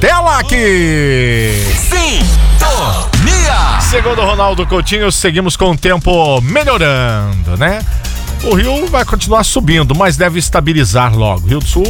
Ela aqui! Sintonia! Segundo Ronaldo Coutinho, seguimos com o tempo melhorando, né? O rio vai continuar subindo, mas deve estabilizar logo. Rio do Sul